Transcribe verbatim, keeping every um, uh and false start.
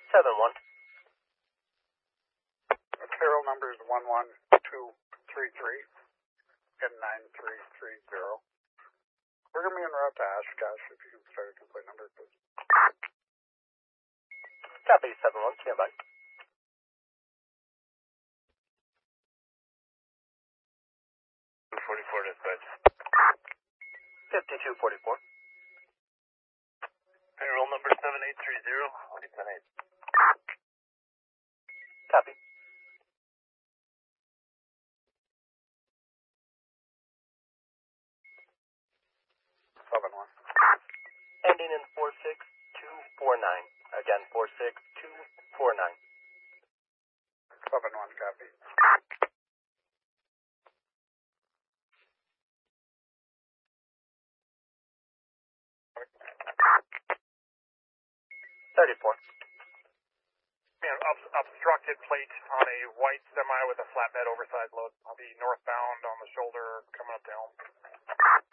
seven one. Material number is one one two three three and nine three three zero. We're going to be en route to Oshkosh. If you can start a complete number, please. Copy, seven one, stand by. two forty-four dispatch. fifty-two forty-four. Payroll number seven eight three zero, eight ten eight. Copy. seven one. Ending in four six two four nine. Again, four six two four nine. seven one, copy. thirty-four. Man, ob- obstructed plate on a white semi with a flatbed oversized load. I'll be northbound on the shoulder coming up to Elm.